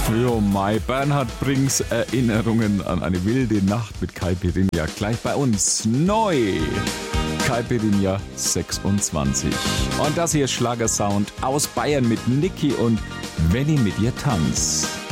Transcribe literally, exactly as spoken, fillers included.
Jo, Mai, Bernhard Brings Erinnerungen an eine wilde Nacht mit Caipirinha. Gleich bei uns neu. Caipirinha sechsundzwanzig. Und das hier ist Schlagersound aus Bayern mit Niki und Wenn ich mit ihr tanz.